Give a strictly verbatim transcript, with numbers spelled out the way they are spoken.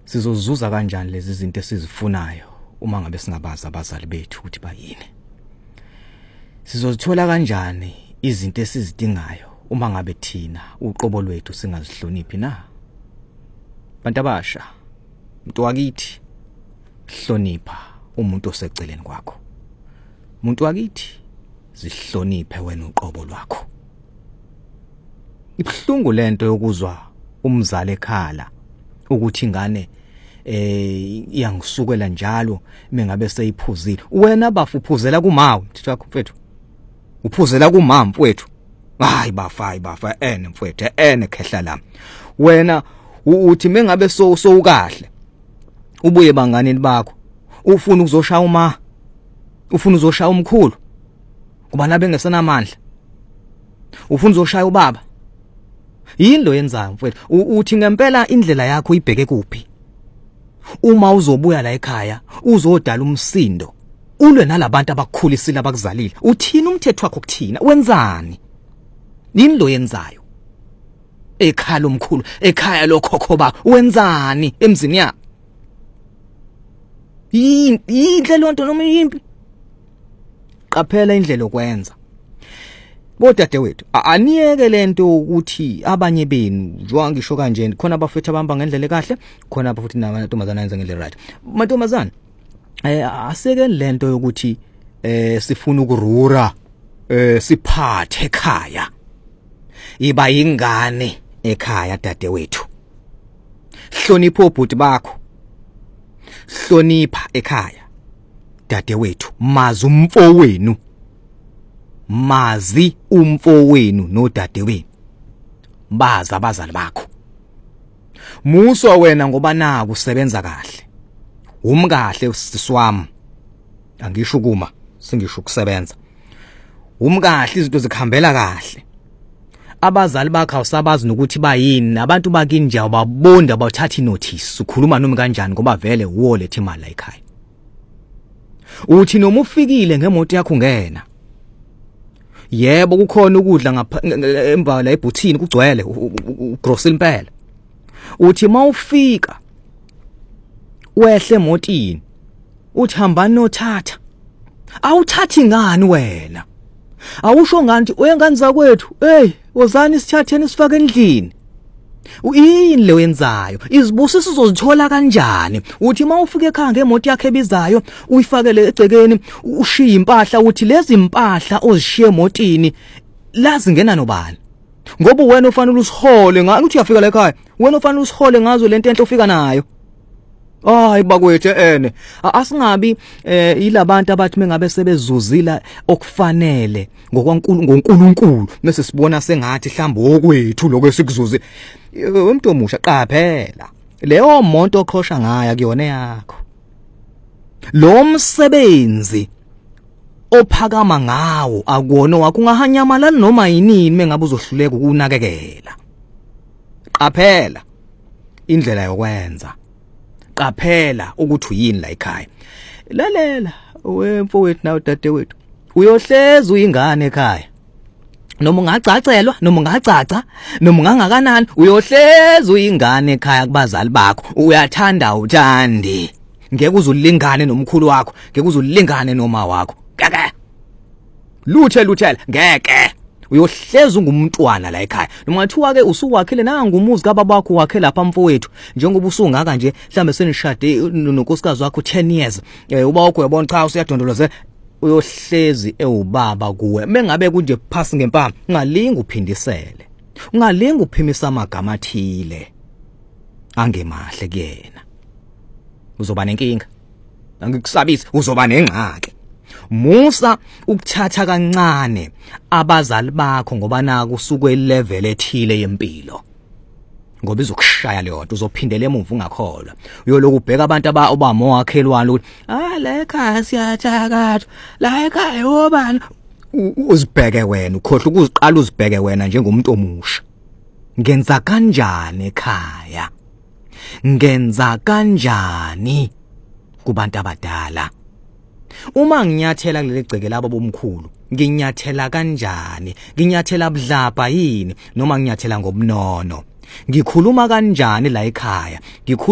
sizozuza kanjani lezi zinto esizifunayo uma ngabe singabaza abazali bethu ukuthi bayini? Sizozithola kanjani izinto esizidingayo uma ngabe thina uqobo lwethu singazihloniphi na? Bantu abasha, umuntu wakithi, hlonipha umuntu oseceleni kwakho. Umuntu wakithi, zihloniphe wena uqobo lwakho. Ibhlungu lento yokuzwa umzali ekhala ukuthi ingane eh iyangisukela njalo mengabe seyiphuzile. Wena bafu uphuzela kumawe mfethu wakho mfethu. Uphuzela kumama mfethu. Hayi bafa hayi bafa ene mfethu ene khehla lami. Wena uthi mengabe so so ukahle. Ubuye banganeni bakho. Ufuna ukuzoshaya uma. Ufuna uzoshaya umkhulu. Kuba nabe ngesenamandla. Ufuna uzoshaya ubaba. Yini lo yenzayo mfethu? Uthi ngempela indlela yakho ibheke kuphi? Uma uzobuya la ekhaya uzodala umsindo ulwe nalabantu abakukhulisile abakuzalile. Uthini umthetho wakho kuthina? Wenzani? Yini lo yenzayo? Ekhaya omkhulu, ekhaya lokhokho ba wenzani emzini yakho? Yini indlela lonto noma yimpi? Qaphela indlela okwenza. Bodadewethu, aniyeke lento ukuthi abanye benu njengoba ngisho kanje khona abafethu abamba ngendlela kahle, khona abafuthi namantombazana enza ngendlela right. Mantombazana, eh aseke lento yokuthi eh sifuna ukurura eh siphathe ekhaya. Iba ingane ekhaya dadewethu. Hlonipha obhuti bakho. Hlonipha ekhaya. Dadewethu, mazi umfowenu. Mazi umfowenu nodadewenu. Baza abazali bakho. Muso wena ngoba naku usebenza kahle. Umkahle usiswami. Angisho kuma, singisho ukusebenza. Umkahle izinto zikhambela kahle. Abazali bakho awusabazi nokuthi bayini, abantu bakini nje ababonda abathatha inotice. Ukhuluma noma kanjani ngoba vele uwolethe imali la ekhaya. Uthi noma ufikile ngemoto yakho ngena. Yebo kukhona ukudla ngapha emva la ebhuthini kugcwele ugross impela. Uthi mawufika wehle emotini uthi hamba nothatha. Awuthathi ngani wena? Awusho ngani uyengane zakwethu, hey wozani sithatheni sifake endlini. Uyini le wenzayo? Izibusiso uzozithola kanjani? Uthi mawufika ekhaya ngemoto yakhe ebizayo uyifakele egcekeni ushiya impahla uthi lezi impahla ozishiye emotini lazi ngena nobani? Ngoba wena ufanele usihole ngani uthi uyafika la ekhaya? Wena ufanele usihole ngazo lento enhle ufika nayo. Hayi bakwethu ene asingabi eh ilabantu abathi mengabe sebezuzila okufanele ngokwaNkulunkulu bese sibona sengathi mhlawumbe okwethu lokho esikuzuze. Umuntu omusha qaphela leyo monto okhosha ngaya kuyona yakho. Lo msebenzi ophakama ngawo akuona wakho ungahanyamalala noma yinini mengabe uzohluleka ukunakekela. Qaphela indlela yokwenza. Qaphela ukuthi uyini la ekhaya. Lalela wemfowethu nawe dadewethu. Uyohleza uyingane ekhaya. Noma ungacacelwa, noma ungacaca, noma ungangakanani, uyohleza uyingane ekhaya kubazali bakho. Uyathanda uthandi. Ngeke uzulingane nomkhulu wakho, ngeke uzulingane noma wakho. Ngeke. Luthe luthela, ngeke. Uyohleza ungumntwana la ekhaya. Noma ngathiwa ke usuwakhele nanga umuzi kababa wakho wakhe lapha mfowethu njengoba usungaka nje mhlambe senishade nonkosikazi wakho ten years. Eh uba wakho uyabona cha usiyadondoloze uyohlezi ewubaba kuwe. Mengabe kunje phasi ngempama ungalinga uphindisele. Ungalinga uphimisa amagama athile angemahle kuyena. Uzoba nenkinga. Angikusabisi uzoba nengxaki. Musa ukuthatha kancane abazali bakho ngoba naku usuke level ethile yempilo. Ngoba izokushaya leyo nto uzophindela emuva ungakholwa. Uyoloku ubheka abantu abamo wakhelwana ukuthi ah la ekhaya siyathakatha. La ekhaya obani uzibheke wena ukhohle ukuziqala uzibheke wena njengomuntu omusha. Ngenza kanjani ekhaya? Ngenza kanjani kubantu abadala? Uma nginyathela kuleli gceke labo bomkhulu, nginyathela kanjani? Nginyathela budlapha yini noma nginyathela ngobunono? Ngikhuluma kanjani la ekhaya?